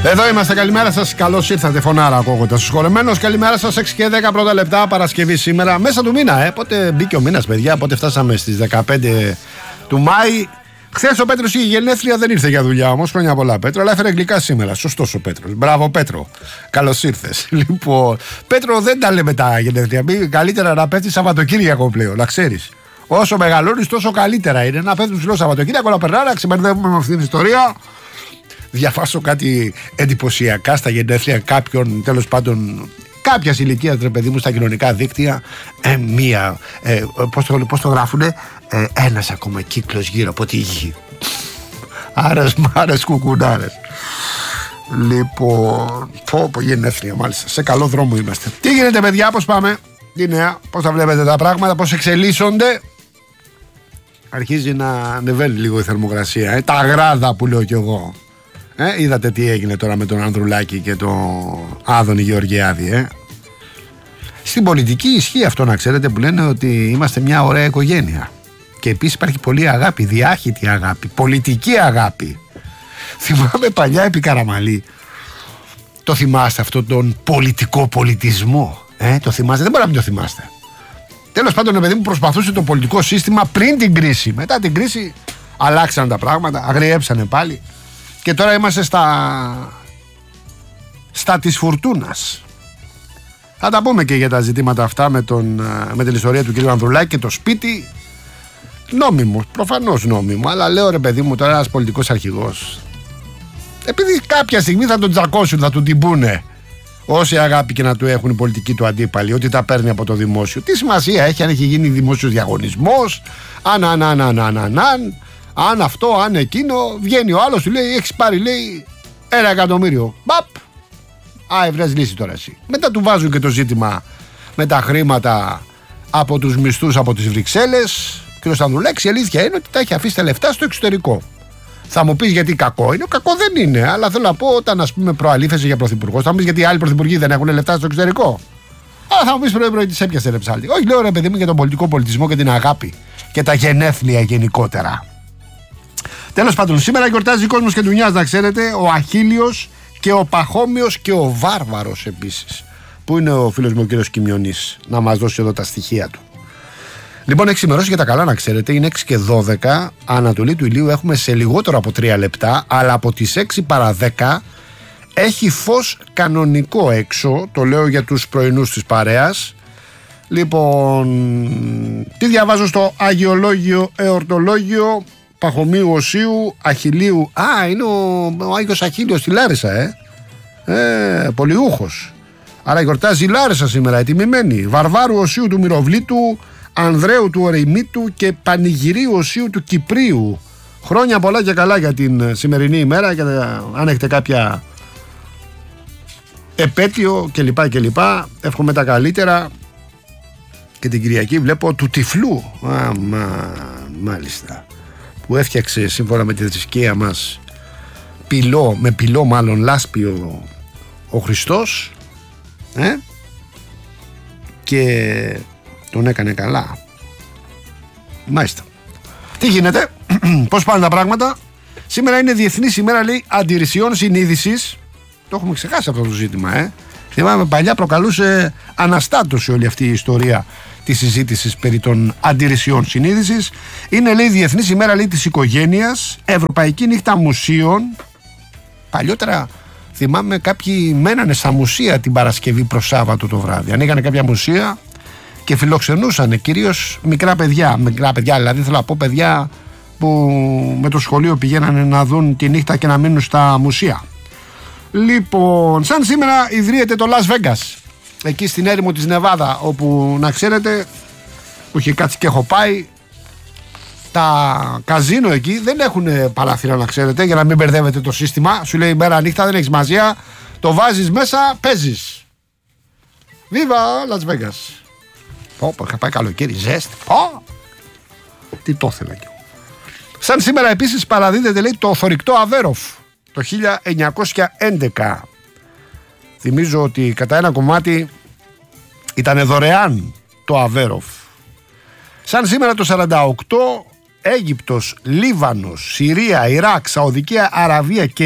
Εδώ είμαστε, καλημέρα σας. Καλώς ήρθατε, φωνάρα ακούγοντας στους χορεμένους. Καλημέρα σας, 6 και 10 πρώτα λεπτά, Παρασκευή σήμερα, μέσα του μήνα. Πότε μπήκε ο μήνας, παιδιά, πότε φτάσαμε στις 15 του Μάη. Χθες ο Πέτρος είχε γενέθλια, δεν ήρθε για δουλειά όμως. Χρόνια πολλά, Πέτρο, αλλά έφερε γλυκά σήμερα. Σωστός ο Πέτρος. Μπράβο, Πέτρο. Καλώς ήρθες. Λοιπόν, Πέτρο, δεν τα λέμε τα γενέθλια. Καλύτερα να πέφτει Σαββατοκύριακο πλέον, να ξέρεις. Όσο μεγαλώνεις, τόσο καλύτερα είναι να πέφτει ψηλό Σαββατοκύριακο, να περνάει, να ξεμπερδεύουμε με αυτήν την ιστορία. Διαβάσω κάτι εντυπωσιακά στα γενέθλια κάποιον, τέλος πάντων, κάποια ηλικία, ρε παιδί μου, στα κοινωνικά δίκτυα. Πώς το γράφουνε, ένας ακόμα κύκλος γύρω από τη γη. Άρες μάρες κουκουνάρες. Λοιπόν, πω γενέθλια, μάλιστα. Σε καλό δρόμο είμαστε. Τι γίνεται, παιδιά, πώς πάμε, τι νέα, πώς τα βλέπετε τα πράγματα, πώς εξελίσσονται. Αρχίζει να ανεβαίνει λίγο η θερμοκρασία, τα αγράδα που λέω κι εγώ. Είδατε τι έγινε τώρα με τον Ανδρουλάκη και τον Άδωνη Γεωργιάδη. Στην πολιτική ισχύει αυτό, να ξέρετε, που λένε ότι είμαστε μια ωραία οικογένεια. Και επίσης υπάρχει πολλή αγάπη, διάχυτη αγάπη, πολιτική αγάπη. Θυμάμαι παλιά επί Καραμαλή. Το θυμάστε αυτό τον πολιτικό πολιτισμό? Το θυμάστε? Δεν μπορεί να μην το θυμάστε. Τέλος πάντων, παιδί μου, προσπαθούσε το πολιτικό σύστημα πριν την κρίση. Μετά την κρίση αλλάξαν τα πράγματα, αγριέψανε πάλι. Και τώρα είμαστε στα της φουρτούνας. Θα τα πούμε και για τα ζητήματα αυτά με την ιστορία του κ. Ανδρουλάκη και το σπίτι. Νόμιμο, προφανώς νόμιμο. Αλλά λέω, ρε παιδί μου, τώρα ένας πολιτικός αρχηγός, επειδή κάποια στιγμή θα τον τσακώσουν, θα τον τυμπούνε, όση αγάπη και να του έχουν οι πολιτικοί του αντίπαλοι, ότι τα παίρνει από το δημόσιο. Τι σημασία έχει αν έχει γίνει δημόσιος διαγωνισμός, αν αυτό, αν εκείνο, βγαίνει ο άλλος, του λέει, έχεις πάρει, λέει, 1 εκατομμύριο. Μπαπ! Ευρες λύση τώρα εσύ. Μετά του βάζουν και το ζήτημα με τα χρήματα από τους μισθούς από τις Βρυξέλλες. Κ. Ανδρουλάκης, η αλήθεια είναι ότι τα έχει αφήσει τα λεφτά στο εξωτερικό. Θα μου πεις γιατί κακό είναι? Κακό δεν είναι, αλλά θέλω να πω, όταν, ας πούμε, προαλήφεσαι για πρωθυπουργός, θα μου πεις γιατί οι άλλοι πρωθυπουργοί δεν έχουν λεφτά στο εξωτερικό. Αλλά θα μου πεις πρωί της έπιασε, ρε ψάλτη. Όχι, λέω, ρε παιδί μου, για τον πολιτικό πολιτισμό και την αγάπη και τα γενέθλια γενικότερα. Τέλος πάντων, σήμερα γιορτάζει ο κόσμος και ντουνιάς, να ξέρετε, ο Αχίλιος και ο Παχώμιος και ο Βάρβαρος επίσης. Πού είναι ο φίλος μου ο κύριος Κιμιονής, να μας δώσει εδώ τα στοιχεία του. Λοιπόν, έχει ξημερώσει για τα καλά, να ξέρετε, είναι 6 και 12, ανατολή του ηλίου έχουμε σε λιγότερο από 3 λεπτά, αλλά από τις 6 παρά 10 έχει φως κανονικό έξω, το λέω για τους πρωινούς της παρέας. Λοιπόν, τι διαβάζω στο Αγιολόγιο Εορτολόγιο Παχωμίου Οσίου Αχιλίου? Είναι ο Άγιος Αχίλιος στη Λάρισα, πολιούχος. Άρα γιορτάζει η Λάρισα σήμερα, ετοιμημένη. Βαρβάρου Οσίου του Μυροβλήτου, Ανδρέου του Ορεϊμίτου και Πανηγυρίου Οσίου του Κυπρίου. Χρόνια πολλά και καλά για την σημερινή ημέρα, και αν έχετε κάποια επέτειο κλπ. Εύχομαι τα καλύτερα. Και την Κυριακή βλέπω του Τυφλού, μάλιστα, που έφτιαξε σύμφωνα με τη θρησκεία μας πυλό μάλλον λάσπιο ο Χριστός, και τον έκανε καλά. Μάλιστα. Τι γίνεται? Πώς πάνε τα πράγματα? Σήμερα είναι Διεθνής ημέρα, λέει, αντιρρησιών συνείδησης. Το έχουμε ξεχάσει αυτό το ζήτημα, Θυμάμαι παλιά προκαλούσε αναστάτωση όλη αυτή η ιστορία της συζήτησης περί των αντιρρησιών συνείδησης. Είναι, λέει, Διεθνής ημέρα, λέει, της οικογένειας, Ευρωπαϊκή νύχτα μουσείων. Παλιότερα θυμάμαι κάποιοι μένανε στα μουσεία την Παρασκευή προς Σάββατο το βράδυ. Ανοίγανε κάποια μουσεία και φιλοξενούσαν κυρίως μικρά παιδιά, δηλαδή θέλω να πω παιδιά που με το σχολείο πηγαίνανε να δουν τη νύχτα και να μείνουν στα μουσεία. Λοιπόν, σαν σήμερα ιδρύεται το Las Vegas, εκεί στην έρημο της Νεβάδα, όπου, να ξέρετε, που είχε κάτσει και έχω πάει, τα καζίνο εκεί δεν έχουν παράθυρα, να ξέρετε, για να μην μπερδεύετε το σύστημα. Σου λέει μέρα νύχτα, δεν έχεις μαζία, το βάζεις μέσα, παίζεις. Viva Las Vegas. Είχα πάει καλοκαίρι, ζέστη. Τι το ήθελα κι εγώ. Σαν σήμερα επίσης παραδίδεται, λέει, το θωρηκτό Αβέροφ το 1911. Θυμίζω ότι κατά ένα κομμάτι ήταν δωρεάν το Αβέροφ. Σαν σήμερα το 48, Αίγυπτος, Λίβανος, Συρία, Ιράκ, Σαουδική Αραβία και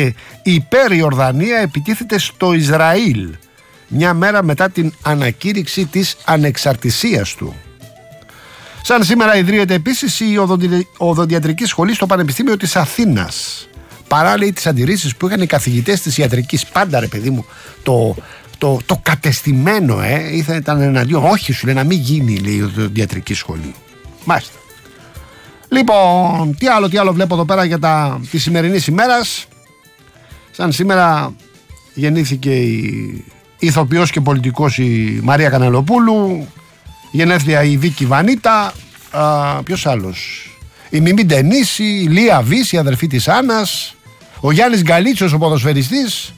υπέρ Ιορδανία επιτίθεται στο Ισραήλ μια μέρα μετά την ανακήρυξη της ανεξαρτησίας του. Σαν σήμερα ιδρύεται επίσης η οδοντιατρική σχολή στο Πανεπιστήμιο της Αθήνας. Παρά, λέει, τις αντιρρήσεις που είχαν οι καθηγητές της ιατρικής. Πάντα, ρε παιδί μου, το κατεστημένο ήταν εναντίον. Όχι, σου λέει, να μην γίνει, λέει, η οδοντιατρική σχολή. Μάλιστα. Λοιπόν, τι άλλο βλέπω εδώ πέρα για τη σημερινή ημέρα. Σαν σήμερα γεννήθηκε η ηθοποιός και πολιτικός η Μαρία Κανελοπούλου, γενέθλια η Βίκη Βανίτα, ποιος άλλος, η Μιμή Ντενίση, η Λία Βύση, η αδερφή της Άννας, ο Γιάννης Γκαλίτσος, ο ποδοσφαιριστής,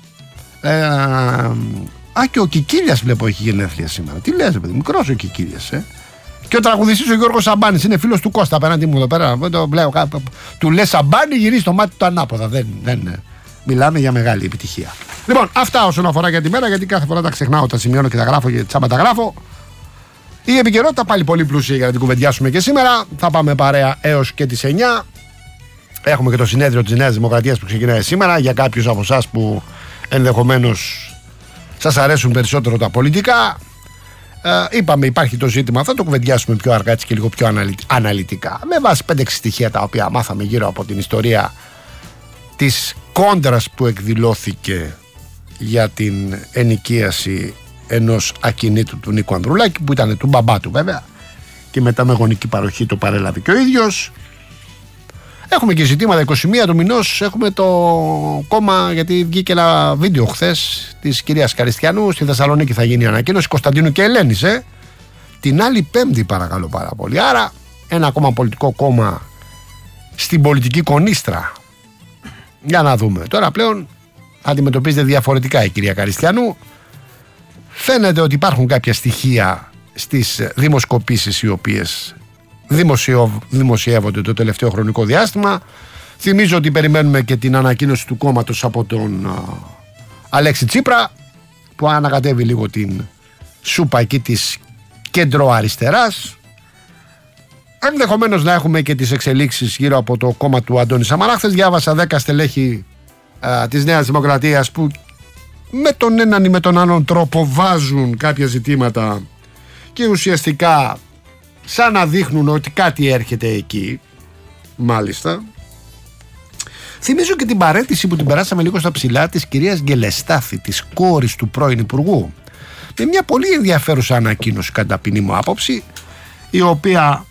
και ο Κικίλιας βλέπω έχει γενέθλια σήμερα. Τι λες, παιδί, μικρός ο Κικίλιας, Και ο τραγουδιστής ο Γιώργος Σαμπάνης είναι φίλος του Κώστα απέναντι μου εδώ πέρα. Του λες Σαμπάνη, γυρίζει το μάτι του ανάποδα. Δεν μιλάμε για μεγάλη επιτυχία. Λοιπόν, αυτά όσον αφορά για τη μέρα, γιατί κάθε φορά τα ξεχνάω, τα σημειώνω και τα γράφω και τσάμπα τα γράφω. Η επικαιρότητα πάλι πολύ πλούσια για να την κουβεντιάσουμε και σήμερα. Θα πάμε παρέα έως και τις 9. Έχουμε και το συνέδριο της Νέας Δημοκρατίας που ξεκινάει σήμερα. Για κάποιους από εσάς που ενδεχομένως σας αρέσουν περισσότερο τα πολιτικά, είπαμε υπάρχει το ζήτημα, θα το κουβεντιάσουμε πιο αργά και λίγο πιο αναλυτικά. Με βάση 5-6 στοιχεία τα οποία μάθαμε γύρω από την ιστορία της κόντρας που εκδηλώθηκε για την ενοικίαση ενός ακινήτου του Νίκου Ανδρουλάκη, που ήταν του μπαμπά του βέβαια, και μετά με γονική παροχή το παρέλαβε και ο ίδιος. Έχουμε και ζητήματα 21 του μηνός. Έχουμε το κόμμα, γιατί βγήκε ένα βίντεο χθες της κυρίας Καριστιανού. Στη Θεσσαλονίκη θα γίνει η ανακοίνωση Κωνσταντίνου και Ελένης, την άλλη Πέμπτη, παρακαλώ πάρα πολύ. Άρα ένα ακόμα πολιτικό κόμμα στην πολιτική κονίστρα. Για να δούμε. Τώρα πλέον αντιμετωπίζεται διαφορετικά η κυρία Καριστιανού. Φαίνεται ότι υπάρχουν κάποια στοιχεία στις δημοσκοπήσεις οι οποίες δημοσιεύονται το τελευταίο χρονικό διάστημα. Θυμίζω ότι περιμένουμε και την ανακοίνωση του κόμματος από τον Αλέξη Τσίπρα, που ανακατεύει λίγο την σούπα εκεί της κεντροαριστεράς. Ενδεχομένως να έχουμε και τις εξελίξεις γύρω από το κόμμα του Αντώνη Σαμαρά. Χθες διάβασα 10 στελέχη της Νέας Δημοκρατίας που με τον έναν ή με τον άλλον τρόπο βάζουν κάποια ζητήματα και ουσιαστικά σαν να δείχνουν ότι κάτι έρχεται εκεί. Μάλιστα. Θυμίζω και την παρέτηση που την περάσαμε λίγο στα ψηλά της κυρίας Γκελεστάθη, της κόρης του πρώην Υπουργού, με μια πολύ ενδιαφέρουσα ανακοίνωση κατά ταπεινή μου άποψη, η οποία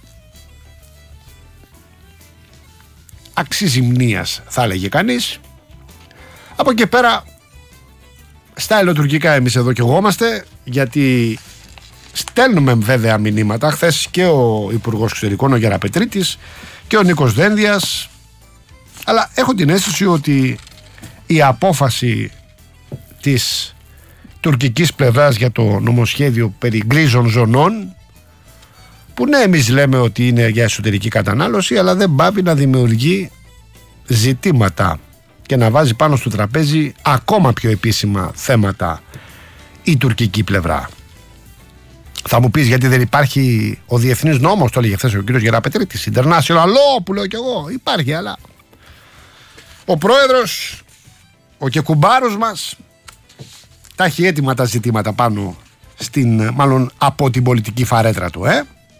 αξίζει μνήας, θα έλεγε κανείς. Από εκεί πέρα στα ελλοτουρκικά εμείς εδώ και εγώ είμαστε, γιατί στέλνουμε βέβαια μηνύματα. Χθες και ο Υπουργός Εξωτερικών, ο Γεραπετρίτης, και ο Νίκος Δένδιας, αλλά έχω την αίσθηση ότι η απόφαση της τουρκικής πλευράς για το νομοσχέδιο περί γκρίζων ζωνών, που ναι, εμείς λέμε ότι είναι για εσωτερική κατανάλωση, αλλά δεν πάβει να δημιουργεί ζητήματα και να βάζει πάνω στο τραπέζι ακόμα πιο επίσημα θέματα η τουρκική πλευρά. Θα μου πεις γιατί δεν υπάρχει ο διεθνής νόμος, το έλεγε χθες ο κύριος Γεραπετρίτης, international law που λέω κι εγώ, υπάρχει, αλλά ο πρόεδρος, ο και κουμπάρος μας, τα έχει έτοιμα τα ζητήματα πάνω μάλλον από την πολιτική φαρέτρα του,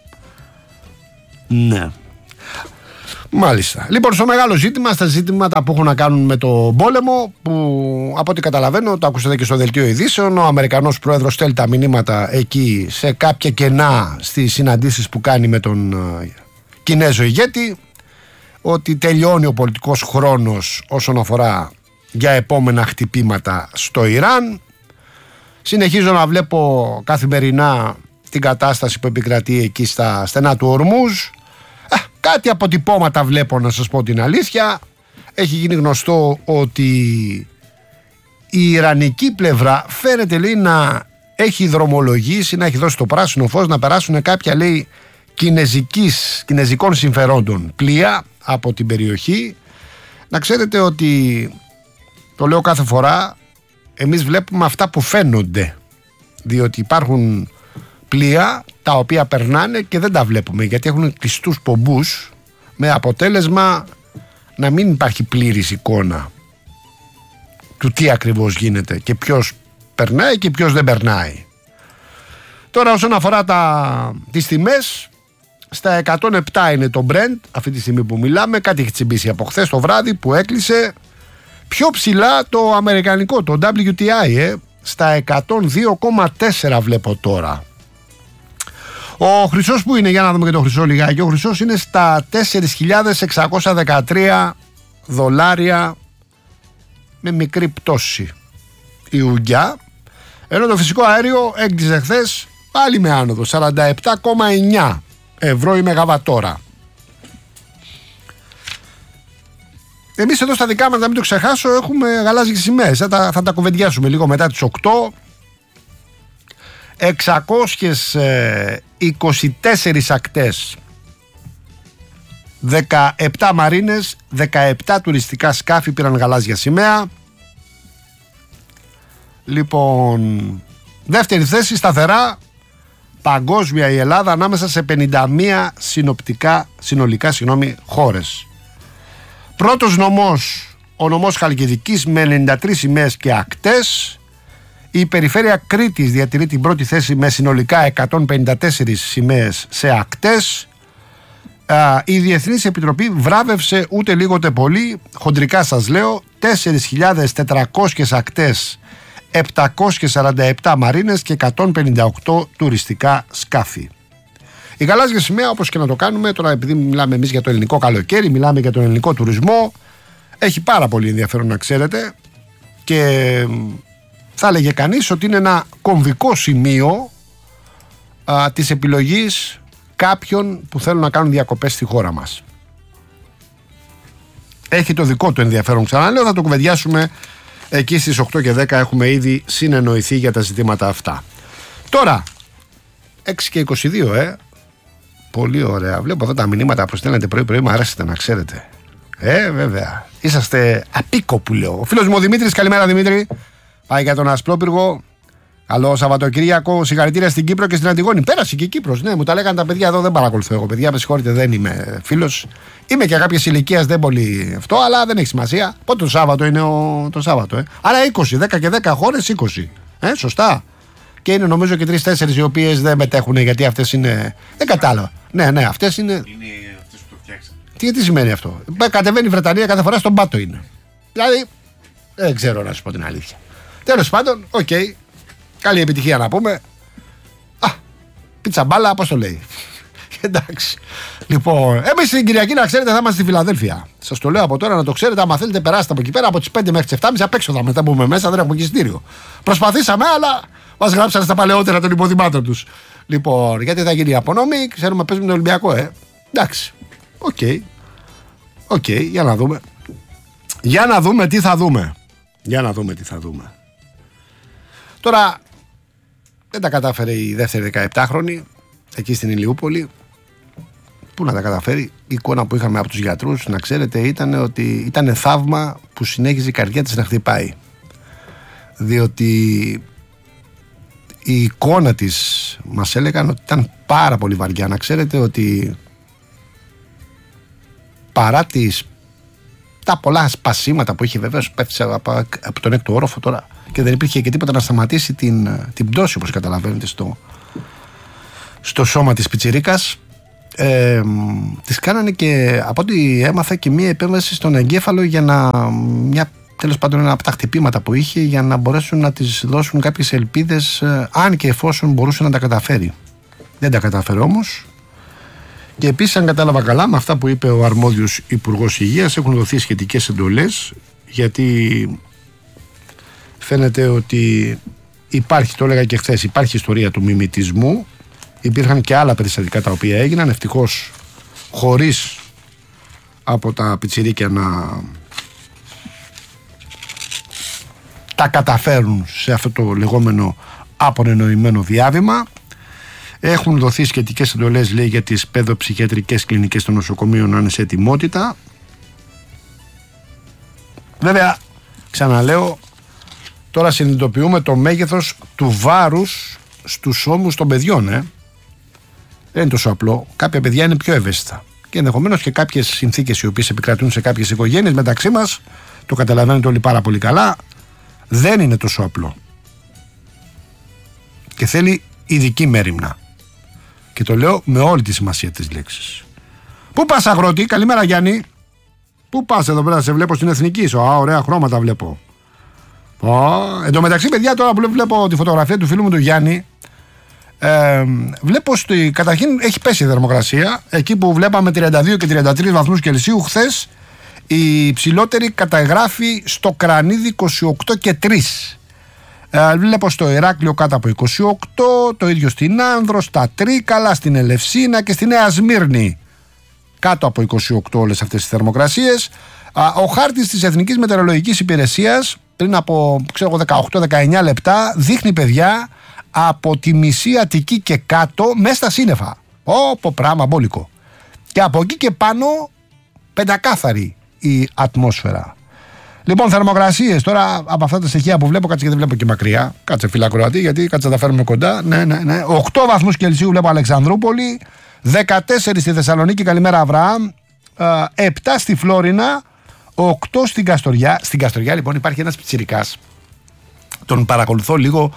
Ναι. Μάλιστα. Λοιπόν, στο μεγάλο ζήτημα, στα ζήτηματα που έχουν να κάνουν με το πόλεμο, που από ό,τι καταλαβαίνω, το ακούσατε και στο δελτίο ειδήσεων, ο Αμερικανός πρόεδρος στέλνει τα μηνύματα εκεί σε κάποια κενά στις συναντήσεις που κάνει με τον Κινέζο ηγέτη, ότι τελειώνει ο πολιτικός χρόνος όσον αφορά για επόμενα χτυπήματα στο Ιράν. Συνεχίζω να βλέπω καθημερινά την κατάσταση που επικρατεί εκεί στα στενά του Ορμούζ. Κάτι αποτυπώματα βλέπω, να σας πω την αλήθεια. Έχει γίνει γνωστό ότι η Ιρανική πλευρά φαίνεται, λέει, να έχει δρομολογήσει, να έχει δώσει το πράσινο φως να περάσουν κάποια, λέει, κινεζικών συμφερόντων πλοία από την περιοχή. Να ξέρετε ότι, το λέω κάθε φορά, εμείς βλέπουμε αυτά που φαίνονται, διότι υπάρχουν πλοία τα οποία περνάνε και δεν τα βλέπουμε, γιατί έχουν κλειστούς πομπούς, με αποτέλεσμα να μην υπάρχει πλήρης εικόνα. του τι ακριβώς γίνεται και ποιος περνάει και ποιος δεν περνάει. Τώρα όσον αφορά τις τιμές, στα 107 είναι το Brent αυτή τη στιγμή που μιλάμε. Κάτι έχει τσιμπήσει από χθες το βράδυ που έκλεισε. Πιο ψηλά το αμερικανικό, το WTI, στα 102,4 βλέπω τώρα. Ο χρυσός που είναι, για να δούμε και το χρυσό λιγάκι. Ο χρυσός είναι στα 4.613 δολάρια με μικρή πτώση η ουγγιά. Ενώ το φυσικό αέριο έκλεισε χθες πάλι με άνοδο, 47,9 ευρώ η μεγαβατόρα. Εμείς εδώ στα δικά μας, να μην το ξεχάσω, έχουμε γαλάζιες σημαίες. Θα τα κουβεντιάσουμε λίγο μετά τις 8. 624 ακτές, 17 μαρίνες, 17 τουριστικά σκάφη πήραν γαλάζια σημαία. Λοιπόν, δεύτερη θέση σταθερά παγκόσμια η Ελλάδα ανάμεσα σε 51 συνολικά χώρες. Πρώτος νομός, ο νομός Χαλκιδικής με 93 σημαίες και ακτές. Η περιφέρεια Κρήτης διατηρεί την πρώτη θέση με συνολικά 154 σημαίες σε ακτές. Η Διεθνής Επιτροπή βράβευσε ούτε λίγο ούτε πολύ, χοντρικά σας λέω, 4.400 ακτές, 747 μαρίνες και 158 τουριστικά σκάφη. Η γαλάζια σημαία, όπως και να το κάνουμε, τώρα επειδή μιλάμε εμείς για το ελληνικό καλοκαίρι, μιλάμε για τον ελληνικό τουρισμό, έχει πάρα πολύ ενδιαφέρον να ξέρετε, και θα έλεγε κανείς ότι είναι ένα κομβικό σημείο της επιλογής κάποιων που θέλουν να κάνουν διακοπές στη χώρα μας. Έχει το δικό του ενδιαφέρον, ξαναλέω, θα το κουβεντιάσουμε εκεί στις 8 και 10, έχουμε ήδη συνεννοηθεί για τα ζητήματα αυτά. Τώρα, 6 και 22, πολύ ωραία. Βλέπω εδώ τα μηνύματα που στέλνετε πρωί-πρωί, μου αρέσετε να ξέρετε. Βέβαια. Είσαστε απίκο που λέω. Ο φίλος μου ο Δημήτρης, καλημέρα Δημήτρη. Πάει για τον Ασπρόπυργο. Καλό Σαββατοκύριακο. Συγχαρητήρια στην Κύπρο και στην Αντιγόνη. Πέρασε και η Κύπρος. Ναι, μου τα λέγανε τα παιδιά εδώ, δεν παρακολουθώ εγώ. Παιδιά, με συγχωρείτε, δεν είμαι φίλος. Είμαι και κάποιες ηλικίες, δεν πολύ αυτό, αλλά δεν έχει σημασία. Πότε το Σάββατο είναι το Σάββατο, Άρα 20, 10 και 10 χώρες, 20. Σωστά. Και είναι νομίζω και 3-4 οι οποίες δεν μετέχουν, γιατί αυτές είναι. Δεν κατάλαβα. Ναι, αυτές είναι. Είναι αυτές που το φτιάξαν. Τι σημαίνει αυτό? Κατεβαίνει η Βρετανία κάθε φορά στον πάτο είναι. Δηλαδή, δεν ξέρω να σου πω την αλήθεια. Τέλος πάντων, οκ. Καλή επιτυχία να πούμε. Πίτσα μπάλα, πώς το λέει. Εντάξει. Λοιπόν, εμείς την Κυριακή, να ξέρετε, θα είμαστε στη Φιλαδέλφια. Σας το λέω από τώρα να το ξέρετε. Άμα θέλετε, περάστε από εκεί πέρα από τις 5 μέχρι τις 7.30 απ' έξω. Θα μετά μπούμε μέσα, δεν έχουμε και εισιτήριο. Προσπαθήσαμε, αλλά μας γράψανε στα παλαιότερα των υποδημάτων τους. Λοιπόν, γιατί θα γίνει η απονομή, ξέρουμε, παίζουμε τον Ολυμπιακό, Εντάξει. Οκ, για να δούμε. Για να δούμε τι θα δούμε. Τώρα, δεν τα κατάφερε η δεύτερη 17χρονη εκεί στην Ηλιούπολη. Πού να τα καταφέρει? Η εικόνα που είχαμε από τους γιατρούς, να ξέρετε, ήταν ότι ήταν θαύμα που συνέχιζε η καρδιά της να χτυπάει. Διότι η εικόνα της μας έλεγαν ότι ήταν πάρα πολύ βαριά. Να ξέρετε ότι παρά τα πολλά σπασίματα που είχε, βεβαίως πέφτει από τον έκτο όροφο τώρα και δεν υπήρχε και τίποτα να σταματήσει την πτώση, όπως καταλαβαίνετε, στο σώμα της πιτσιρίκας. Της κάνανε και, από ό,τι έμαθα, και μία επέμβαση στον εγκέφαλο για τέλος πάντων ένα από τα χτυπήματα που είχε, για να μπορέσουν να της δώσουν κάποιες ελπίδες, αν και εφόσον μπορούσε να τα καταφέρει. Δεν τα κατάφερε όμως. Και επίσης, αν κατάλαβα καλά, με αυτά που είπε ο αρμόδιος Υπουργός Υγείας, έχουν δοθεί σχετικές εντολές, γιατί φαίνεται ότι υπάρχει, το έλεγα και χθες, υπάρχει ιστορία του μιμητισμού. Υπήρχαν και άλλα περιστατικά τα οποία έγιναν, ευτυχώς χωρίς από τα πιτσιρίκια να τα καταφέρουν σε αυτό το λεγόμενο απονενοημένο διάβημα. Έχουν δοθεί σχετικές εντολές, λέει, για τις παιδοψυχιατρικές κλινικές των νοσοκομείων να είναι σε ετοιμότητα. Βέβαια, ξαναλέω, τώρα συνειδητοποιούμε το μέγεθος του βάρους στους ώμους των παιδιών. Δεν είναι τόσο απλό. Κάποια παιδιά είναι πιο ευαίσθητα. Και ενδεχομένως και κάποιες συνθήκες οι οποίες επικρατούν σε κάποιες οικογένειες μεταξύ μας, το καταλαβαίνετε όλοι πάρα πολύ καλά, Δεν είναι τόσο απλό. Και θέλει ειδική μέριμνα. Και το λέω με όλη τη σημασία της λέξης. Πού πας, αγρότη? Καλημέρα, Γιάννη. Πού πας εδώ πέρα? Σε βλέπω στην Εθνική σου. Ωραία χρώματα βλέπω. Εν τω μεταξύ, παιδιά, τώρα που βλέπω τη φωτογραφία του φίλου μου του Γιάννη, βλέπω καταρχήν έχει πέσει η θερμοκρασία. Εκεί που βλέπαμε 32 και 33 βαθμούς Κελσίου, χθες η υψηλότερη καταγράφει στο Κρανίδι 28 και 3. Βλέπω στο Ηράκλειο κάτω από 28, το ίδιο στην Άνδρο, στα Τρίκαλα, στην Ελευσίνα και στη Νέα Σμύρνη κάτω από 28 όλες αυτές τις θερμοκρασίες. Ο χάρτης της Εθνικής Μετεωρολογικής Υπηρεσίας πριν από 18-19 λεπτά δείχνει, παιδιά, από τη μισή Αττική και κάτω μέσα στα σύννεφα. Πράγμα μπόλικο. Και από εκεί και πάνω πεντακάθαρη η ατμόσφαιρα. Λοιπόν, θερμοκρασίες τώρα από αυτά τα στοιχεία που βλέπω, κάτσε και δεν βλέπω και μακριά. Κάτσε, φίλα Κροατή, γιατί κάτσε να τα φέρουμε κοντά. Ναι. 8 βαθμούς Κελσίου βλέπω Αλεξανδρούπολη, 14 στη Θεσσαλονίκη, καλημέρα Αβραάμ, 7 στη Φλόρινα, 8 στην Καστοριά. Στην Καστοριά λοιπόν υπάρχει ένας πιτσιρικάς. Τον παρακολουθώ λίγο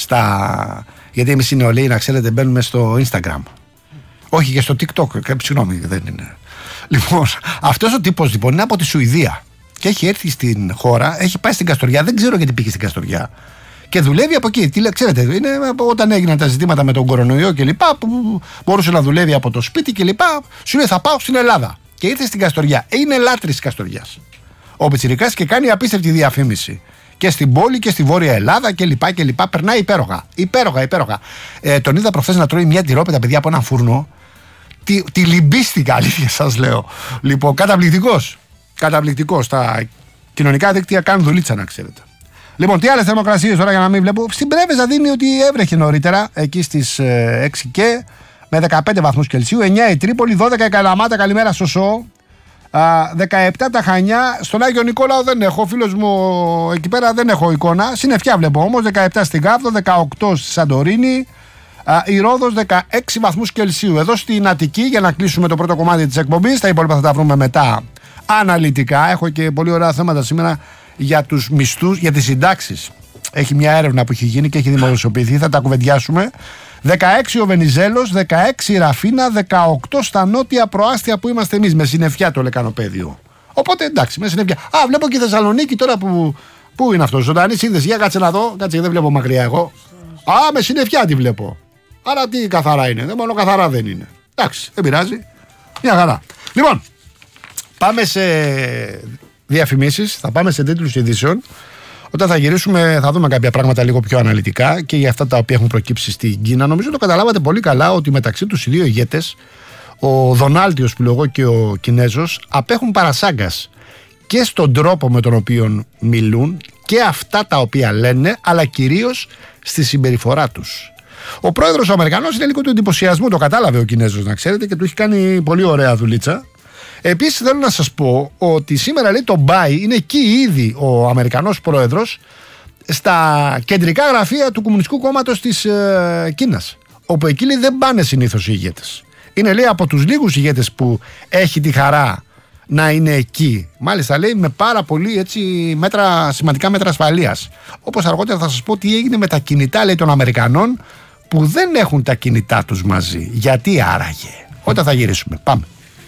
γιατί εμείς οι νεολαίοι, να ξέρετε, μπαίνουμε στο Instagram. Όχι, και στο TikTok. Συγγνώμη, δεν είναι. Λοιπόν, αυτός ο τύπος λοιπόν είναι από τη Σουηδία και έχει έρθει στην χώρα, έχει πάει στην Καστοριά. Δεν ξέρω γιατί πήγε στην Καστοριά. Και δουλεύει από εκεί. Ξέρετε, είναι όταν έγιναν τα ζητήματα με τον κορονοϊό και λοιπά, που μπορούσε να δουλεύει από το σπίτι και λοιπά, σου λέει θα πάω στην Ελλάδα. Και ήρθε στην Καστοριά. Είναι λάτρης της Καστοριάς ο πιτσιρικάς και κάνει απίστευτη διαφήμιση. Και στην πόλη και στη Βόρεια Ελλάδα και λοιπά και λοιπά. Περνάει υπέροχα. Τον είδα προχθές να τρώει μια τυρόπιτα, παιδιά, από έναν φούρνο. Τη λυμπίστηκα, αλήθεια σας λέω. Λοιπόν, καταπληκτικός. Τα κοινωνικά δίκτυα κάνουν δουλίτσα, να ξέρετε. Λοιπόν, τι άλλες θερμοκρασίες τώρα για να μην βλέπω? Στην Πρέβεζα δίνει ότι έβρεχε νωρίτερα, εκεί στις 6 και με 15 βαθμούς Κελσίου, 9 η Τρίπολη, 12 η Καλαμάτα, καλημέρα Σωσό, 17 τα Χανιά, στον Άγιο Νικόλαο δεν έχω, φίλος μου εκεί πέρα δεν έχω εικόνα, συννεφιά βλέπω όμως, 17 στην Γάβδο, 18 στη Σαντορίνη, η Ρόδος 16 βαθμούς Κελσίου. Εδώ στην Αττική, για να κλείσουμε το πρώτο κομμάτι της εκπομπής, τα υπόλοιπα θα τα βρούμε μετά αναλυτικά. Έχω και πολύ ωραία θέματα σήμερα για τους μισθούς, για τις συντάξεις. Έχει μια έρευνα που έχει γίνει και έχει δημοσιοποιηθεί, θα τα κουβεντιάσουμε. 16 ο Βενιζέλος, 16 η Ραφίνα, 18 στα νότια προάστια που είμαστε εμείς, με συννεφιά το λεκανοπέδιο. Οπότε εντάξει, με συννεφιά. Βλέπω και η Θεσσαλονίκη τώρα που. Πού είναι αυτό, ζωντανή σύνδεση? Για κάτσε να δω, κάτσε, δεν βλέπω μακριά εγώ. Με συννεφιά τη βλέπω. Άρα τι καθαρά είναι, δεν μόνο καθαρά δεν είναι. Εντάξει, δεν πειράζει. Μια χαρά. Λοιπόν, πάμε σε διαφημίσεις, θα πάμε σε τίτλους ειδήσεων. Όταν θα γυρίσουμε θα δούμε κάποια πράγματα λίγο πιο αναλυτικά και για αυτά τα οποία έχουν προκύψει στην Κίνα. Νομίζω το καταλάβατε πολύ καλά ότι μεταξύ τους οι δύο ηγέτες, ο Δονάλτιος που λέγω και ο Κινέζος, απέχουν παρασάγκας και στον τρόπο με τον οποίο μιλούν και αυτά τα οποία λένε, αλλά κυρίως στη συμπεριφορά τους. Ο πρόεδρος ο Αμερικανός είναι λίγο του εντυπωσιασμού, το κατάλαβε ο Κινέζος, να ξέρετε, και του έχει κάνει πολύ ωραία δουλίτσα. Επίσης θέλω να σας πω ότι σήμερα, λέει, το Μπάι είναι εκεί ήδη ο Αμερικανός πρόεδρος στα κεντρικά γραφεία του Κομμουνιστικού Κόμματος της Κίνας, όπου εκεί, λέει, δεν πάνε συνήθως οι ηγέτες. Είναι, λέει, από τους λίγους ηγέτες που έχει τη χαρά να είναι εκεί. Μάλιστα, λέει, με πάρα πολύ έτσι, σημαντικά μέτρα ασφαλείας. Όπως αργότερα θα σας πω τι έγινε με τα κινητά, λέει, των Αμερικανών που δεν έχουν τα κινητά τους μαζί. Γιατί άραγε? Όταν θα γυρίσουμε. Πάμε.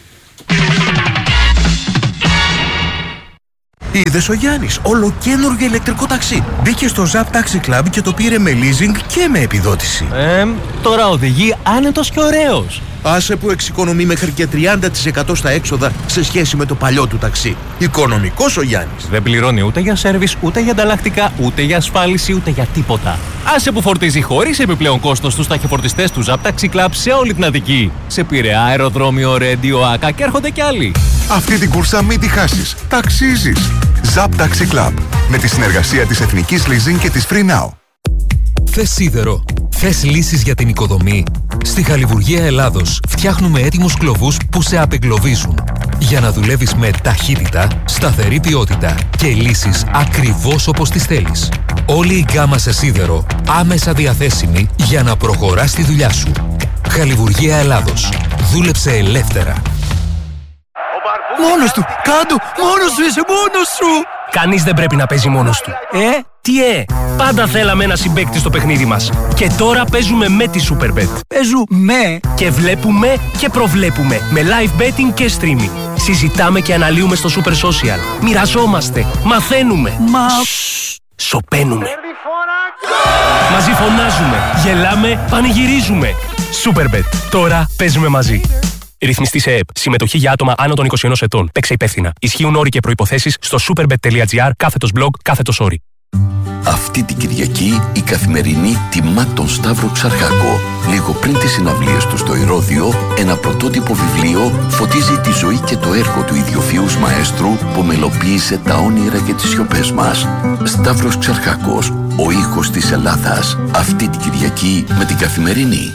Είδες ο Γιάννης, ολοκαίνουργιο ηλεκτρικό ταξί. Μπήκε στο Zap Taxi Club και το πήρε με leasing και με επιδότηση. Τώρα οδηγεί άνετος και ωραίος. Άσε που εξοικονομεί μέχρι και 30% στα έξοδα σε σχέση με το παλιό του ταξί. Οικονομικός ο Γιάννης. Δεν πληρώνει ούτε για σέρβις, ούτε για ανταλλακτικά, ούτε για ασφάλιση, ούτε για τίποτα. Άσε που φορτίζει χωρίς επιπλέον κόστος τους ταχυφορτιστές του Zap Taxi Club σε όλη την Αττική. Σε Πειραιά, αεροδρόμιο, Ρέντιο, Άκα και έρχονται κι άλλοι. Αυτή την κούρσα μην τη χάσεις. Ταξίζεις. Zap Taxi Club. Με τη συνεργασία της Εθνικής Leasing και της Free Now. Θες σίδερο? Θες λύσεις για την οικοδομή? Στη Χαλιβουργία Ελλάδος φτιάχνουμε έτοιμους κλωβούς που σε απεγκλωβίζουν. Για να δουλεύεις με ταχύτητα, σταθερή ποιότητα και λύσεις ακριβώς όπως τις θέλεις. Όλη η γκάμα σε σίδερο άμεσα διαθέσιμη για να προχωράς τη δουλειά σου. Χαλιβουργία Ελλάδος. Δούλεψε ελεύθερα. Μόνος του! Κάντο! Μόνος σου είσαι! Μόνος σου! Κανείς δεν πρέπει να παίζει μόνος του. Τι πάντα θέλαμε ένα συμπαίκτη στο παιχνίδι μας. Και τώρα παίζουμε με τη Superbet. Παίζουμε και βλέπουμε και προβλέπουμε με live betting και streaming. Συζητάμε και αναλύουμε στο Super Social. Μοιραζόμαστε, μαθαίνουμε. Σωπαίνουμε. Μαζί φωνάζουμε, γελάμε, πανηγυρίζουμε. Superbet. Τώρα παίζουμε μαζί. Ρυθμιστή σε ΕΕΠ. Συμμετοχή για άτομα άνω των 21 ετών. Παίξε υπεύθυνα. Ισχύουν όροι και προϋποθέσεις στο superbet.gr/blog/όροι. Αυτή την Κυριακή η Καθημερινή τιμά τον Σταύρο Ξαρχάκο. Λίγο πριν τις συναυλίες του στο Ηρώδειο, ένα πρωτότυπο βιβλίο φωτίζει τη ζωή και το έργο του ιδιοφυούς μαέστρου που μελοποίησε τα όνειρα και τις σιωπές μας. Σταύρος Ξαρχάκος, ο ήχος της Ελλάδας. Αυτή την Κυριακή με την Καθημερινή.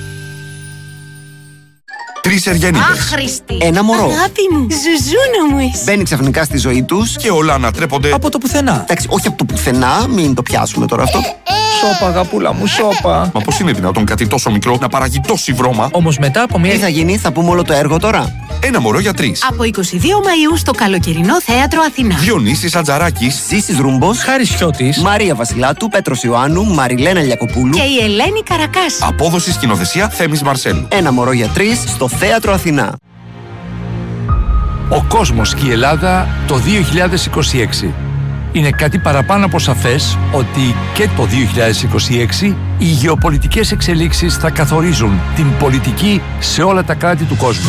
3 Εργένιδες. Άχρηστη. Ένα μωρό. Αγάπη μου, ζουζούνα μου είσαι. Μπαίνει ξαφνικά στη ζωή τους Και όλα ανατρέπονται από το πουθενά. Εντάξει, όχι από το πουθενά, μην το πιάσουμε τώρα αυτό. Σώπα, αγαπούλα μου, σώπα. Μα πώς είναι δυνατόν κάτι τόσο μικρό να παράγει τόση βρώμα? Όμως μετά από Τι μια. θα γίνει, θα πούμε όλο το έργο τώρα. Ένα μωρό για 3. Από 22 Μαΐου στο καλοκαιρινό θέατρο Αθηνά. Διονύσης Ατζαράκης. Ζήσης Ρούμπος, Χάρης Χιώτης. Μαρία Βασιλάτου, Πέτρος Ιωάννου, Μαριλένα Λιακοπούλου. Και η Ελένη Καρακάση. Απόδοση σκηνοθεσία Θέμης Μαρσέλου. Ένα μωρό για 3 στο θέατρο Αθηνά. Ο κόσμος και η Ελλάδα το 2026. Είναι κάτι παραπάνω από σαφές ότι και το 2026 οι γεωπολιτικές εξελίξεις θα καθορίζουν την πολιτική σε όλα τα κράτη του κόσμου.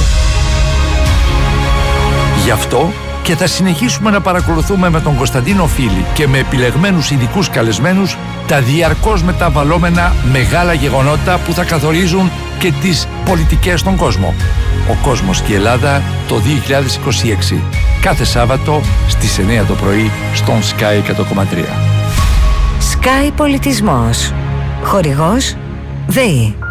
Γι' αυτό και θα συνεχίσουμε να παρακολουθούμε με τον Κωνσταντίνο Φίλη και με επιλεγμένους ειδικούς καλεσμένους τα διαρκώς μεταβαλλόμενα μεγάλα γεγονότα που θα καθορίζουν και τις πολιτικές στον κόσμο. Ο κόσμος και η Ελλάδα το 2026. Κάθε Σάββατο στις 9 το πρωί στον Sky 100,3. Sky Πολιτισμός. Χορηγός ΔΕΗ.